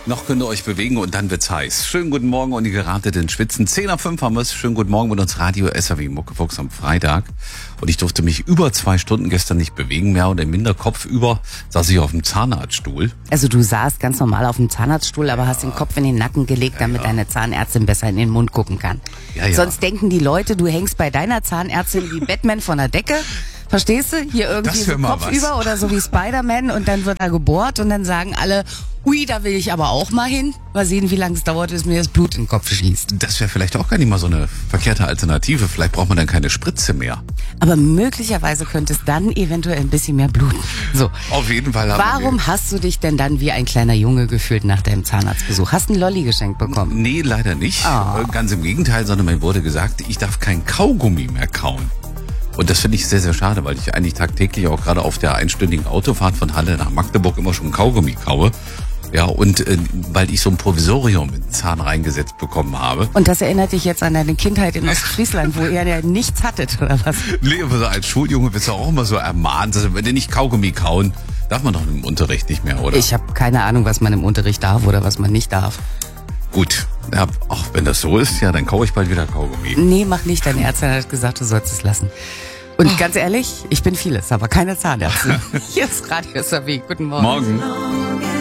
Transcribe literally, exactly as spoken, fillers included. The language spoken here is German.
Noch könnt ihr euch bewegen und dann wird's heiß. Schönen guten Morgen und ihr geratet in Schwitzen. zehn nach fünf haben wir's. Schönen guten Morgen mit uns Radio S R W Muckefuchs am Freitag. Und ich durfte mich über zwei Stunden gestern nicht bewegen, mehr oder minder kopfüber saß ich auf dem Zahnarztstuhl. Also du saßt ganz normal auf dem Zahnarztstuhl, aber hast den Kopf in den Nacken gelegt, damit ja. deine Zahnärztin besser in den Mund gucken kann. Ja, ja. Sonst denken die Leute, du hängst bei deiner Zahnärztin wie Batman von der Decke. Verstehst du? Hier irgendwie so kopfüber oder so wie Spider-Man und dann wird er gebohrt und dann sagen alle, ui, da will ich aber auch mal hin. Mal sehen, wie lange es dauert, bis mir das Blut in den Kopf schießt. Das wäre vielleicht auch gar nicht mal so eine verkehrte Alternative. Vielleicht braucht man dann keine Spritze mehr. Aber möglicherweise könnte es dann eventuell ein bisschen mehr bluten. So. Auf jeden Fall haben Warum wir... hast du dich denn dann wie ein kleiner Junge gefühlt nach deinem Zahnarztbesuch? Hast du einen Lolli geschenkt bekommen? Nee, leider nicht. Oh. Ganz im Gegenteil, sondern mir wurde gesagt, ich darf kein Kaugummi mehr kauen. Und das finde ich sehr, sehr schade, weil ich eigentlich tagtäglich auch gerade auf der einstündigen Autofahrt von Halle nach Magdeburg immer schon Kaugummi kaue. Ja, und äh, weil ich so ein Provisorium in den Zahn reingesetzt bekommen habe. Und das erinnert dich jetzt an deine Kindheit in Ostfriesland, wo ihr ja nichts hattet, oder was? Nee, aber so als Schuljunge bist du auch immer so ermahnt, also wenn du nicht Kaugummi kauen, darf man doch im Unterricht nicht mehr, oder? Ich habe keine Ahnung, was man im Unterricht darf oder was man nicht darf. Gut, ja, auch wenn das so ist, ja, dann kaue ich bald wieder Kaugummi. Nee, mach nicht. Deine Ärztin hat gesagt, du sollst es lassen. Und oh. ganz ehrlich, ich bin vieles, aber keine Zahnärztin. Hier ist Radio S R W. Guten Morgen. Morgen.